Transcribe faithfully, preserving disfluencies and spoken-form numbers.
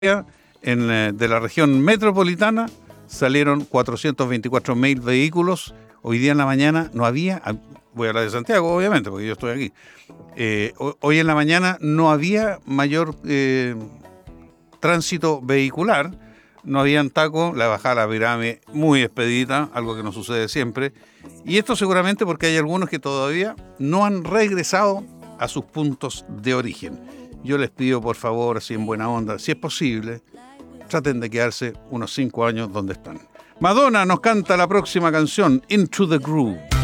En, eh, de la región metropolitana salieron cuatrocientos veinticuatro mil vehículos. Hoy día en la mañana no había, voy a hablar de Santiago obviamente porque yo estoy aquí, eh, hoy en la mañana no había mayor eh, tránsito vehicular, no habían tacos, la bajada de la pirámide muy expedita, algo que no sucede siempre, y esto seguramente porque hay algunos que todavía no han regresado a sus puntos de origen. Yo les pido, por favor, así en buena onda, si es posible, traten de quedarse unos cinco años donde están. Madonna nos canta la próxima canción, Into the Groove.